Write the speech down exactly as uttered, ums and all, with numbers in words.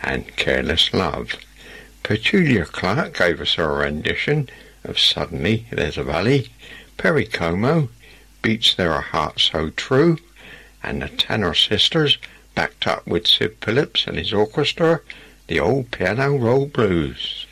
and Careless Love. Petulia Clark gave us a rendition of Suddenly There's a Valley. Perry Como, Beats There a Heart So True, and the Tanner Sisters, backed up with Sid Phillips and his orchestra, the Old Piano Roll Blues.